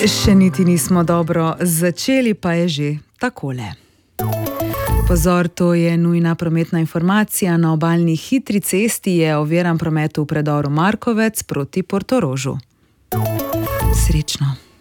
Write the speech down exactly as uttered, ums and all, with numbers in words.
Še niti nismo dobro začeli, pa je že takole. Pozor, to je nujna prometna informacija. Na obalni hitri cesti je oviran promet v predoru Markovec proti Portorožu. Srečno.